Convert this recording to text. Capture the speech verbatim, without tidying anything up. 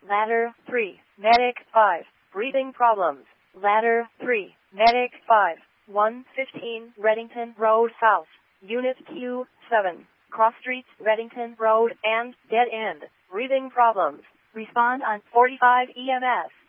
Ladder three, Medic five, breathing problems. Ladder three, Medic five, one fifteen Reddington Road South, Unit Q seven, Cross Streets, Reddington Road, and dead end, breathing problems. Respond on forty-five E M S.